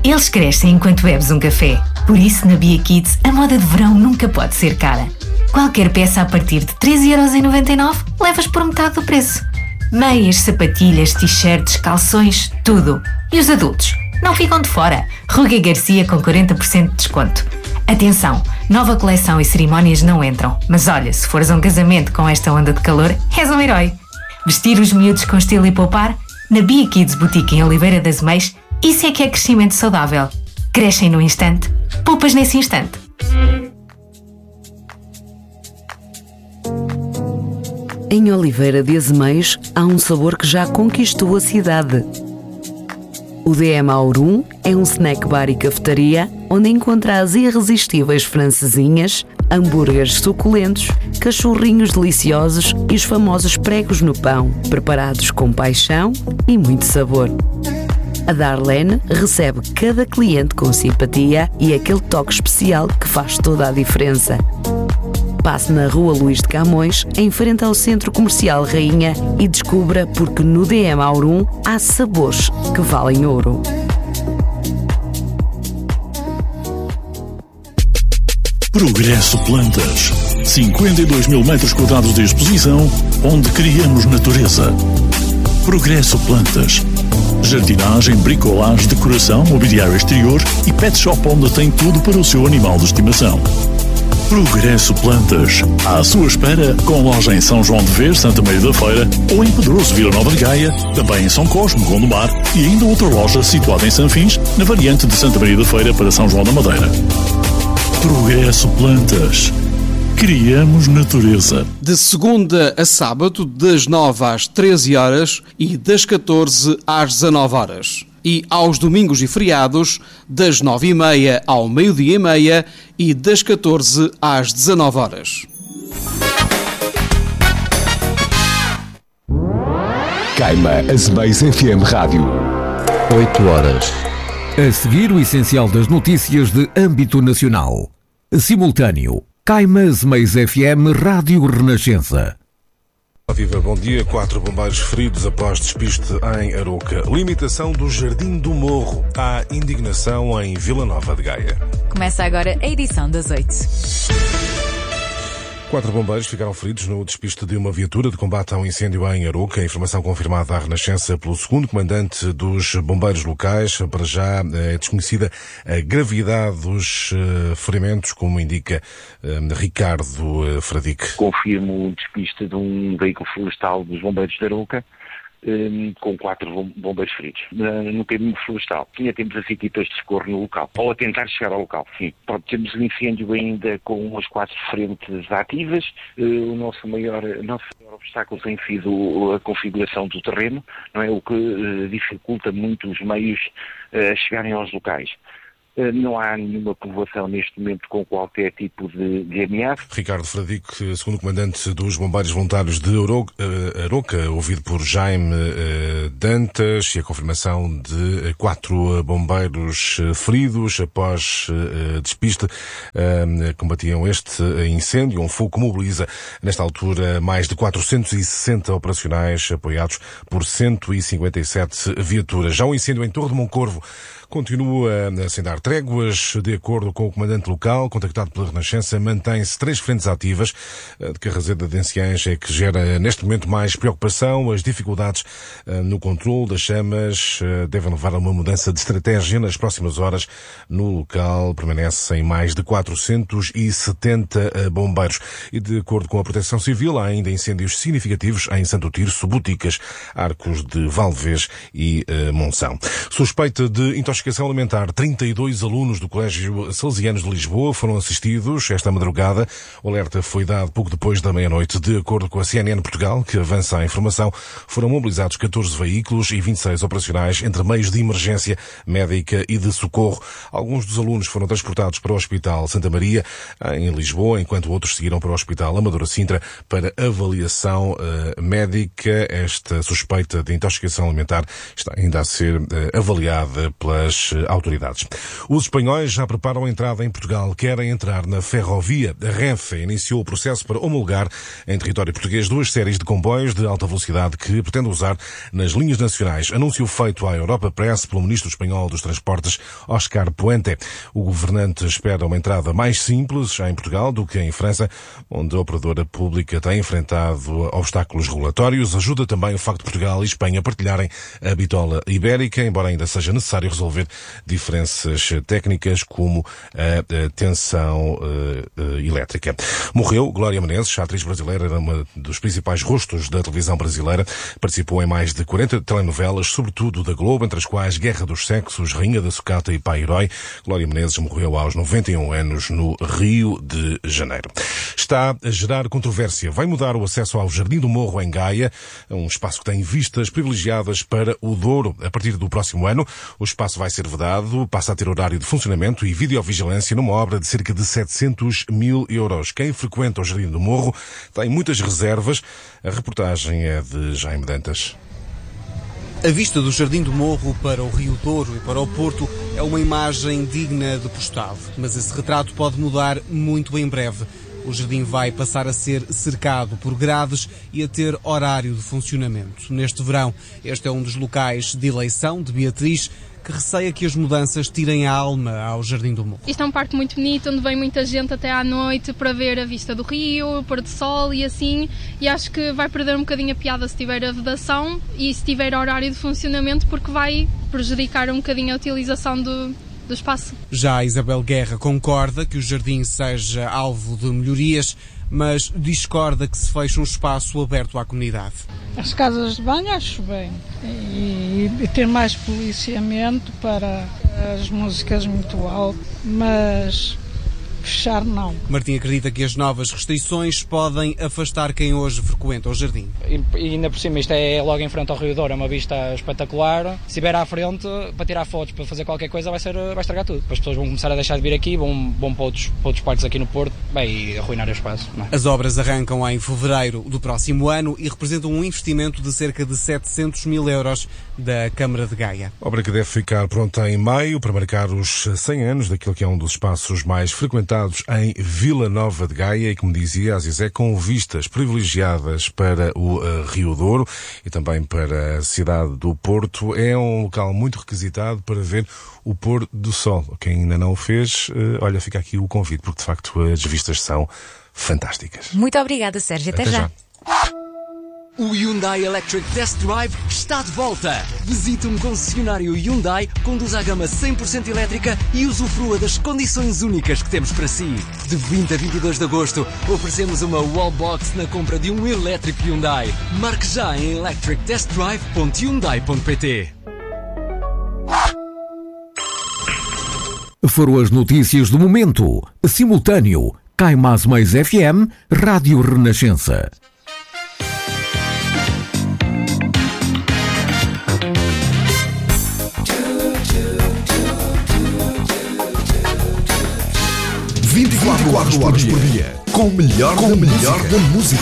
Eles crescem enquanto bebes um café. Por isso, na Bia Kids, a moda de verão nunca pode ser cara. Qualquer peça a partir de 13,99€ levas por metade do preço. Meias, sapatilhas, t-shirts, calções, tudo. E os adultos? Não ficam de fora. Ruga Garcia com 40% de desconto. Atenção, nova coleção e cerimónias não entram. Mas olha, se fores a um casamento com esta onda de calor, és um herói. Vestir os miúdos com estilo e poupar? Na Bia Kids Boutique em Oliveira das Meias, isso é que é crescimento saudável. Crescem no instante, poupas nesse instante. Em Oliveira de Azeméis há um sabor que já conquistou a cidade. O DM Aurum é um snack bar e cafetaria onde encontra as irresistíveis francesinhas, hambúrgueres suculentos, cachorrinhos deliciosos e os famosos pregos no pão, preparados com paixão e muito sabor. A Darlene recebe cada cliente com simpatia e aquele toque especial que faz toda a diferença. Passe na Rua Luís de Camões, em frente ao Centro Comercial Rainha, e descubra porque no DM Aurum há sabores que valem ouro. Progresso Plantas. 52 mil metros quadrados de exposição, onde criamos natureza. Progresso Plantas. Jardinagem, bricolagem, decoração, mobiliário exterior e pet shop onde tem tudo para o seu animal de estimação. Progresso Plantas. À sua espera, com loja em São João de Ver, Santa Maria da Feira, ou em Pedroso, Vila Nova de Gaia, também em São Cosme, Gondomar, e ainda outra loja situada em Sanfins, na variante de Santa Maria da Feira para São João da Madeira. Progresso Plantas. Criamos natureza. De segunda a sábado, das 9 às 13 horas e das 14 às 19 horas. E aos domingos e feriados, das 9h30 ao meio-dia e meia e das 14 às 19 horas. Caima Azeméis FM Rádio. 8 horas. A seguir, o essencial das notícias de âmbito nacional. Simultâneo. Caima Azeméis FM Rádio Renascença. Viva, bom dia. 4 bombeiros feridos após despiste em Aroca. Limitação do Jardim do Morro. Há indignação em Vila Nova de Gaia. Começa agora a edição das 8. 4 bombeiros ficaram feridos no despiste de uma viatura de combate a um incêndio em Aroca. A informação confirmada à Renascença pelo segundo comandante dos bombeiros locais. Para já é desconhecida a gravidade dos ferimentos, como indica Ricardo Fradique. Confirmo o despiste de um veículo florestal dos bombeiros de Aroca, com 4 bombeiros feridos. No caminho florestal. Temos as equipas de socorro no local, ou a tentar chegar ao local, sim. Temos um incêndio ainda com as 4 frentes ativas. O nosso maior obstáculo tem sido a configuração do terreno, não é? O que dificulta muito os meios a chegarem aos locais. Não há nenhuma povoação neste momento com qualquer tipo de ameaça. Ricardo Fradique, segundo comandante dos bombeiros voluntários de Aroca, ouvido por Jaime Dantas, e a confirmação de 4 bombeiros feridos após despiste. Combatiam este incêndio. Um fogo que mobiliza, nesta altura, mais de 460 operacionais apoiados por 157 viaturas. Já o incêndio em Torre de Moncorvo continua sem dar tréguas. De acordo com o comandante local, contactado pela Renascença, mantém-se 3 frentes ativas. De Carraseda de Anciães é que gera neste momento mais preocupação. As dificuldades no controle das chamas devem levar a uma mudança de estratégia nas próximas horas. No local permanecem mais de 470 bombeiros. E de acordo com a Proteção Civil, há ainda incêndios significativos em Santo Tirso, Boticas, Arcos de Valdevez e Monção. Suspeita de intoxicação alimentar, 32 alunos do Colégio Salesianos de Lisboa foram assistidos esta madrugada. O alerta foi dado pouco depois da meia-noite. De acordo com a CNN Portugal, que avança a informação, foram mobilizados 14 veículos e 26 operacionais entre meios de emergência médica e de socorro. Alguns dos alunos foram transportados para o Hospital Santa Maria, em Lisboa, enquanto outros seguiram para o Hospital Amadora Sintra para avaliação médica. Esta suspeita de intoxicação alimentar está ainda a ser avaliada pelas pelas autoridades. Os espanhóis já preparam a entrada em Portugal, querem entrar na ferrovia. A Renfe iniciou o processo para homologar em território português 2 séries de comboios de alta velocidade que pretende usar nas linhas nacionais. Anúncio feito à Europa Press pelo ministro espanhol dos Transportes, Óscar Puente. O governante espera uma entrada mais simples em Portugal do que em França, onde a operadora pública tem enfrentado obstáculos regulatórios. Ajuda também o facto de Portugal e Espanha partilharem a bitola ibérica, embora ainda seja necessário resolver diferenças técnicas como a tensão elétrica. Morreu Glória Menezes, a atriz brasileira, era uma dos principais rostos da televisão brasileira. Participou em mais de 40 telenovelas, sobretudo da Globo, entre as quais Guerra dos Sexos, Rainha da Sucata e Pai Herói. Glória Menezes morreu aos 91 anos no Rio de Janeiro. Está a gerar controvérsia. Vai mudar o acesso ao Jardim do Morro em Gaia, um espaço que tem vistas privilegiadas para o Douro. A partir do próximo ano, o espaço vai ser vedado, passa a ter horário de funcionamento e videovigilância numa obra de cerca de 700 mil euros. Quem frequenta o Jardim do Morro tem muitas reservas. A reportagem é de Jaime Dantas. A vista do Jardim do Morro para o Rio Douro e para o Porto é uma imagem digna de postal, mas esse retrato pode mudar muito em breve. O jardim vai passar a ser cercado por grades e a ter horário de funcionamento. Neste verão, este é um dos locais de eleição de Beatriz, que receia que as mudanças tirem a alma ao Jardim do Morro. Isto é um parque muito bonito, onde vem muita gente até à noite para ver a vista do rio, o pôr do sol e assim, e acho que vai perder um bocadinho a piada se tiver a vedação e se tiver horário de funcionamento, porque vai prejudicar um bocadinho a utilização do espaço. Já a Isabel Guerra concorda que o jardim seja alvo de melhorias, mas discorda que se feche um espaço aberto à comunidade. As casas de banho acho bem e ter mais policiamento para as músicas muito altas, mas fechar não. Martim acredita que as novas restrições podem afastar quem hoje frequenta o jardim. E ainda por cima isto é logo em frente ao Rio Douro, é uma vista espetacular. Se estiver à frente, para tirar fotos, para fazer qualquer coisa, vai estragar tudo. As pessoas vão começar a deixar de vir aqui, vão para outros parques aqui no Porto, e arruinar o espaço. Não é? As obras arrancam em fevereiro do próximo ano e representam um investimento de cerca de 700 mil euros da Câmara de Gaia. Obra que deve ficar pronta em maio para marcar os 100 anos daquilo que é um dos espaços mais frequentados em Vila Nova de Gaia e, como dizia a Zizé, com vistas privilegiadas para o Rio Douro e também para a cidade do Porto. É um local muito requisitado para ver o pôr do sol. Quem ainda não o fez, olha, fica aqui o convite, porque de facto as vistas são fantásticas. Muito obrigada, Sérgio. Até já. O Hyundai Electric Test Drive está de volta. Visite um concessionário Hyundai, conduza a gama 100% elétrica e usufrua das condições únicas que temos para si. De 20 a 22 de agosto, oferecemos uma wallbox na compra de um elétrico Hyundai. Marque já em electrictestdrive.hyundai.pt. Foram as notícias do momento. Simultâneo. Caimás FM, Rádio Renascença. Quatro horas por dia, com o melhor da música.